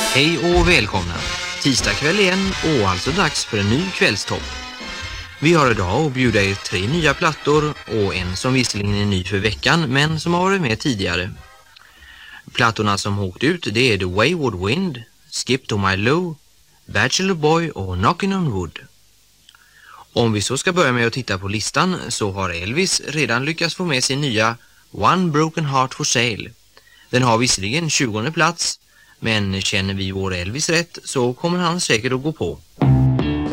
Hej och välkomna. Tisdag kväll igen och alltså dags för en ny kvällstopp. Vi har idag att bjuda er 3 nya plattor och en som visserligen är ny för veckan men som har varit med tidigare. Plattorna som åkt ut det är The Wayward Wind, Skip to My Lou, Bachelor Boy och Knockin' on Wood. Om vi så ska börja med att titta på listan så har Elvis redan lyckats få med sin nya One Broken Heart for Sale. Den har visserligen 20:e plats, men känner vi vår Elvis rätt så kommer han säkert att gå på.